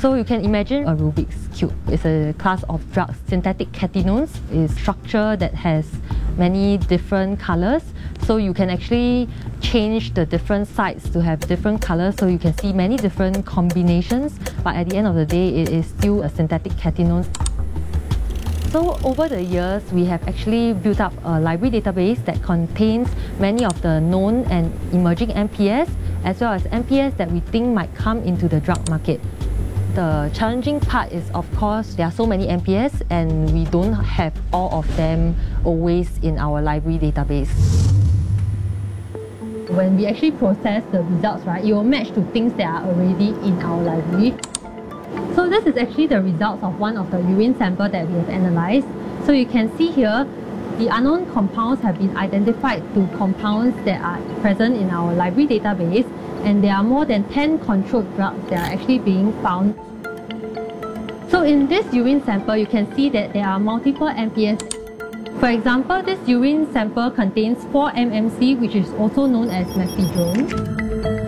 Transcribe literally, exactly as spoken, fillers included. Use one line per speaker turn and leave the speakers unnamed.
So you can imagine a Rubik's Cube. It's a class of drugs. Synthetic catenones is structure that has many different colors. So you can actually change the different sides to have different colors, so you can see many different combinations, but at the end of the day, it is still a synthetic catenone. So over the years, we have actually built up a library database that contains many of the known and emerging N P S, as well as N P S that we think might come into the drug market. The challenging part is, of course, there are so many N P S and we don't have all of them always in our library database. When we actually process the results, right, it will match to things that are already in our library. So this is actually the results of one of the urine samples that we have analysed. So you can see here, the unknown compounds have been identified to compounds that are present in our library database, and there are more than ten controlled drugs that are actually being found. So in this urine sample, you can see that there are multiple N P S. For example, this urine sample contains four M M C, which is also known as methadone.